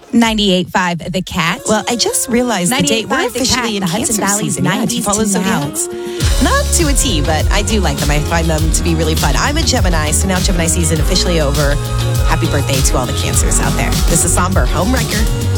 98.5 The Cat. Well, I just realized the date. We're officially in Hudson Cancer Valley's season. Yeah, do you 90s follow to now. zodiacs? Not to a T, but I do like them. I find them to be really fun. I'm a Gemini, so now Gemini season officially over. Happy birthday to all the Cancers out there. This is Somber Homewrecker.